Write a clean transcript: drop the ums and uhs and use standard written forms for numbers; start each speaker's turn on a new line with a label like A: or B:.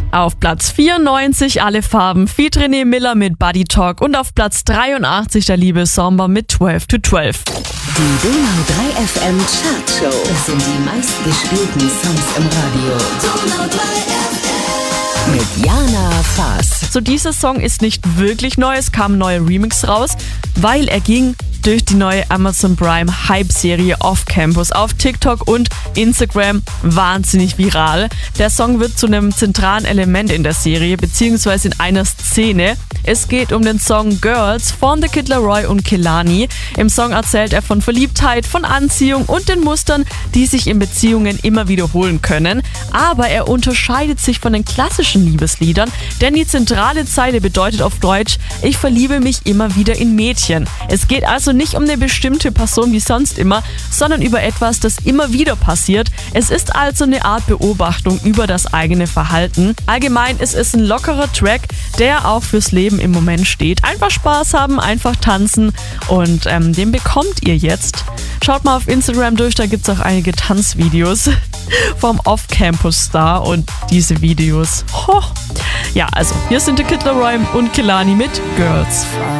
A: Auf Platz 94 Alle Farben, feat. René Miller mit Buddy Talk und auf Platz 83 der liebe Somber mit 12 to 12.
B: Die Donau 3 FM Chartshow. Das sind die meistgespielten Songs im Radio. Donau 3 FM. Mit Jana Faas.
A: So, dieser Song ist nicht wirklich neu, es kam ein neuer Remix raus, weil er ging durch die neue Amazon Prime Hype-Serie Off Campus auf TikTok und Instagram wahnsinnig viral. Der Song wird zu einem zentralen Element in der Serie, beziehungsweise in einer Szene. Es geht um den Song Girls von The Kid Laroi und Kehlani. Im Song erzählt er von Verliebtheit, von Anziehung und den Mustern, die sich in Beziehungen immer wiederholen können. Aber er unterscheidet sich von den klassischen Liebesliedern, denn die zentrale Zeile bedeutet auf Deutsch: Ich verliebe mich immer wieder in Mädchen. Es geht also nicht um eine bestimmte Person wie sonst immer, sondern über etwas, das immer wieder passiert. Es ist also eine Art Beobachtung über das eigene Verhalten. Allgemein ist es ein lockerer Track, der auch fürs Leben im Moment steht. Einfach Spaß haben, einfach tanzen und den bekommt ihr jetzt. Schaut mal auf Instagram durch, da gibt es auch einige Tanzvideos vom Off-Campus-Star und diese Videos. Ja, also hier sind The Kid Laroi und Kehlani mit Girls.